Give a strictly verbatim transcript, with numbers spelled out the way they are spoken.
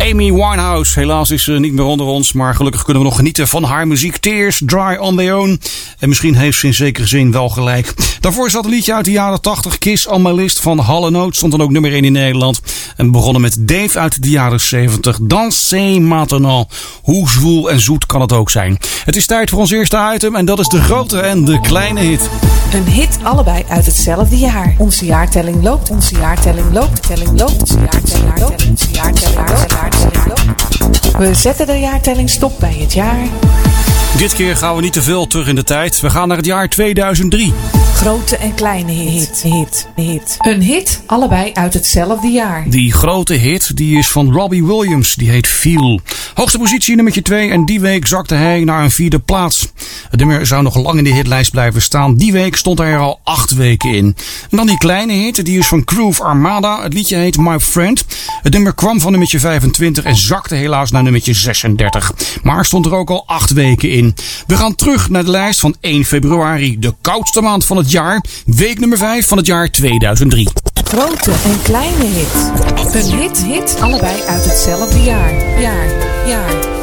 Amy Winehouse. Helaas is ze niet meer onder ons, maar gelukkig kunnen we nog genieten van haar muziek. Tears, Dry on Their Own. En misschien heeft ze in zekere zin wel gelijk. Daarvoor zat een liedje uit de jaren tachtig. Kiss on My List van Hall and Oates. Stond dan ook nummer één in Nederland. En we begonnen met Dave uit de jaren zeventig. Dansez maintenant. Hoe zwoel en zoet kan het ook zijn. Het is tijd voor ons eerste item. En dat is de grote en de kleine hit. Een hit allebei uit hetzelfde jaar. Onze jaartelling loopt. Onze jaartelling loopt. Telling loopt. Onze jaartelling loopt. Onze jaartelling loopt. We zetten de jaartelling stop bij het jaar. Dit keer gaan we niet te veel terug in de tijd. We gaan naar het jaar tweeduizend drie. Grote en kleine hit. Hit. Hit. Een hit allebei uit hetzelfde jaar. Die grote hit die is van Robbie Williams. Die heet Feel. Hoogste positie nummertje twee. En die week zakte hij naar een vierde plaats. Het nummer zou nog lang in de hitlijst blijven staan. Die week stond hij er al acht weken in. En dan die kleine hit. Die is van Groove Armada. Het liedje heet My Friend. Het nummer kwam van nummertje vijfentwintig. En zakte helaas naar nummertje zesendertig. Maar stond er ook al acht weken in. We gaan terug naar de lijst van één februari. De koudste maand van het jaar. Week nummer vijf van het jaar tweeduizend drie. Grote en kleine hit. Een hit, hit, allebei uit hetzelfde jaar. Jaar, jaar.